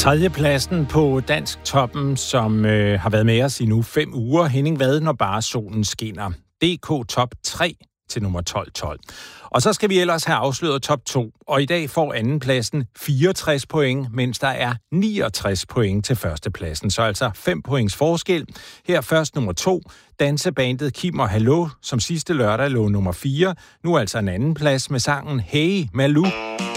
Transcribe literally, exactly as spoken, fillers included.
Tredjepladsen på Dansk Toppen, som øh, har været med os i nu fem uger. Henning Vad, når bare solen skinner. D K Top tre til nummer tolv tolv. Og så skal vi ellers have afsløret top to. Og i dag får andenpladsen fireogtres point, mens der er niogtres point til førstepladsen. Så altså fem points forskel. Her først nummer to. Dansebandet Kim og Hallo, som sidste lørdag lå nummer fire. Nu altså en anden plads med sangen Hey Malou.